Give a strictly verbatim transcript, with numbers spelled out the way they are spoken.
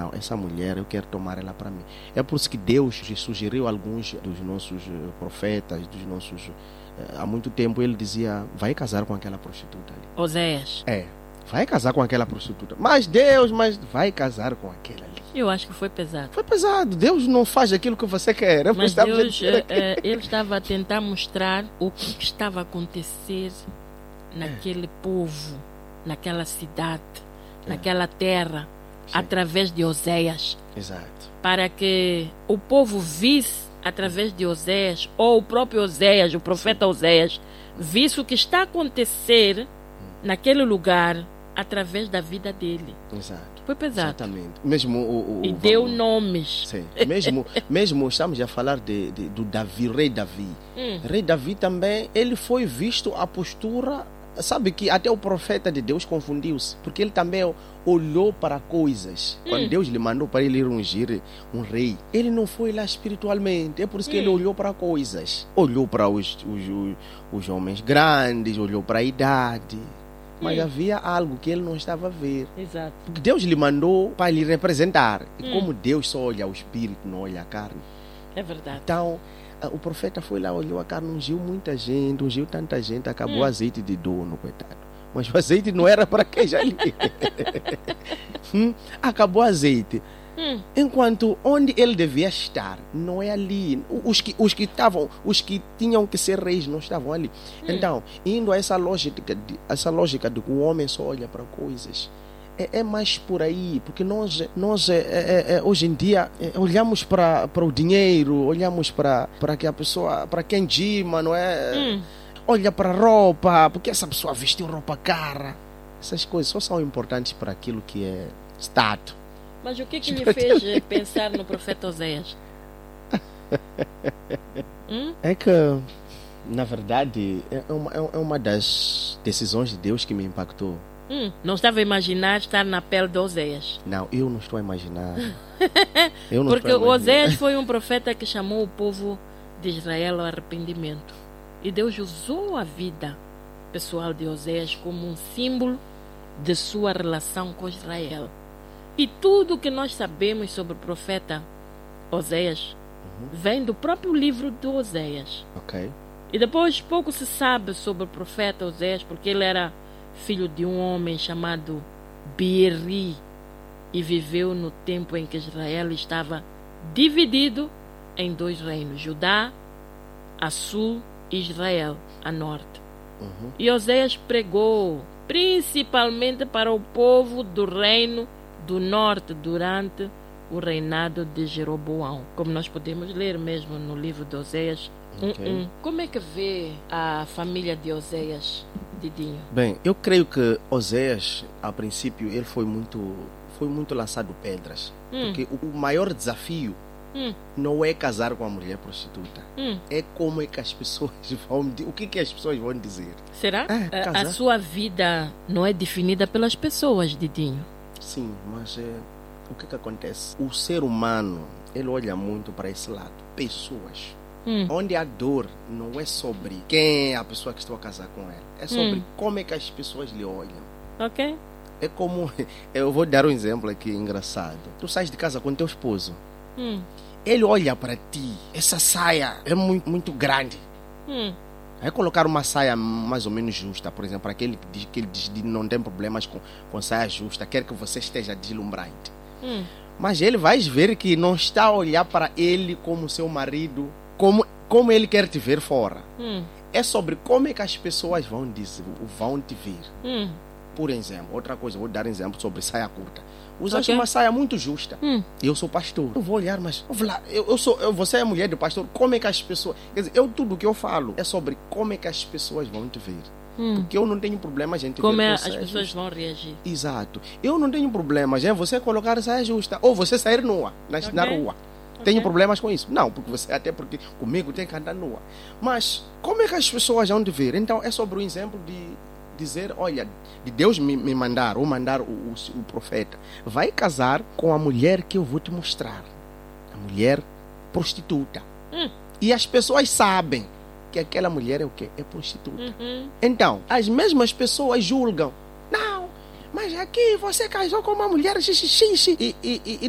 Não, essa mulher, eu quero tomar ela para mim. É por isso que Deus sugeriu alguns dos nossos profetas, dos nossos... Há muito tempo ele dizia, vai casar com aquela prostituta ali. Oséias. É, vai casar com aquela prostituta. Mas Deus, mas vai casar com aquela ali. Eu acho que foi pesado. Foi pesado. Deus não faz aquilo que você quer. Eu Mas Deus, é, é, ele estava a tentar mostrar o que estava a acontecer naquele é. povo, naquela cidade, é. naquela terra, sim, através de Oséias. Exato. Para que o povo visse através de Oséias, ou o próprio Oséias, o profeta Oséias, visse o que está a acontecer naquele lugar através da vida dele. Exato. Foi pesado. Exatamente. Mesmo o, o, e o deu vamos... nomes. Sim. Mesmo, mesmo estamos a falar de, de, do Davi, rei Davi. Hum. Rei Davi também, ele foi visto a postura, sabe que até o profeta de Deus confundiu-se, porque ele também olhou para coisas. Hum. Quando Deus lhe mandou para ele ir ungir um rei, ele não foi lá espiritualmente, é por isso que hum. ele olhou para coisas. Olhou para os, os, os, os homens grandes, olhou para a idade. Mas hum. havia algo que ele não estava a ver. Exato. Porque Deus lhe mandou para lhe representar. E hum. como Deus só olha o espírito, não olha a carne. É verdade. Então, o profeta foi lá, olhou a carne, ungiu muita gente, ungiu tanta gente, acabou o hum. azeite de dono, coitado. Mas o azeite não era para quem já ali. hum? Acabou o azeite. Hum. Enquanto onde ele devia estar, não é ali. Os que, os que estavam, os que tinham que ser reis não estavam ali. Hum. Então, indo a essa lógica, de, essa lógica de que o homem só olha para coisas, é, é mais por aí, porque nós, nós é, é, é, hoje em dia é, olhamos para para o dinheiro, olhamos para para que a pessoa, para quem dima, não é? Hum. Olha para a roupa, porque essa pessoa vestiu roupa cara. Essas coisas só são importantes para aquilo que é status. Mas o que que lhe fez pensar no profeta Oséias? hum? É que, na verdade, é uma, é uma das decisões de Deus que me impactou. Hum, não estava a imaginar estar na pele de Oséias? Não, eu não estou a imaginar. eu não Porque estou a imaginar. Oséias foi um profeta que chamou o povo de Israel ao arrependimento. E Deus usou a vida pessoal de Oséias como um símbolo de sua relação com Israel. E tudo o que nós sabemos sobre o profeta Oséias uhum. vem do próprio livro de Oséias. Okay. E depois pouco se sabe sobre o profeta Oséias, porque ele era filho de um homem chamado Bieri e viveu no tempo em que Israel estava dividido em dois reinos, Judá a sul e Israel a norte. Uhum. E Oséias pregou principalmente para o povo do reino do norte durante o reinado de Jeroboão, como nós podemos ler mesmo no livro de Oséias. Okay. Um, um. Como é que vê a família de Oséias, Didinho? Bem, eu creio que Oséias, a princípio, ele foi muito, foi muito lançado pedras, hum. porque o maior desafio hum. não é casar com a mulher prostituta, hum. é como é que as pessoas vão, o que que as pessoas vão dizer. Será? É, a, a sua vida não é definida pelas pessoas, Didinho? Sim, mas é, o que que acontece? O ser humano, ele olha muito para esse lado. Pessoas. Hum. Onde a dor não é sobre quem é a pessoa que estou a casar com ela. É sobre hum. como é que as pessoas lhe olham. Ok. É como... Eu vou dar um exemplo aqui engraçado. Tu sais de casa com teu esposo. Hum. Ele olha para ti. Essa saia é muito, muito grande. Hum. É colocar uma saia mais ou menos justa, por exemplo, aquele que diz que ele diz que não tem problemas com, com saia justa, quer que você esteja deslumbrante. Hum. Mas ele vai ver que não está a olhar para ele como seu marido, como, como ele quer te ver fora. Hum. É sobre como é que as pessoas vão, dizer, vão te ver. Hum. Por exemplo, outra coisa, vou dar um exemplo sobre saia curta. Usaste okay. uma saia muito justa. Hum. Eu sou pastor. Eu vou olhar, mas eu, vou lá, eu, eu sou, eu, você é mulher do pastor. Como é que as pessoas... Quer dizer, eu, tudo que eu falo é sobre como é que as pessoas vão te ver. Hum. Porque eu não tenho problema, gente. Como é, as pessoas justa. Vão reagir. Exato. Eu não tenho problema, gente, você colocar saia justa. Ou você sair nua na, okay. na rua. Okay. Tenho problemas com isso? Não, porque você até porque comigo tem que andar nua. Mas como é que as pessoas vão te ver? Então é sobre o exemplo de dizer, olha, de Deus me, me mandar, ou mandar o, o, o profeta, vai casar com a mulher que eu vou te mostrar. A mulher prostituta. Hum. E as pessoas sabem que aquela mulher é o quê? É prostituta. Uhum. Então, as mesmas pessoas julgam. Não, mas aqui você casou com uma mulher xixi, xixi, e, e, e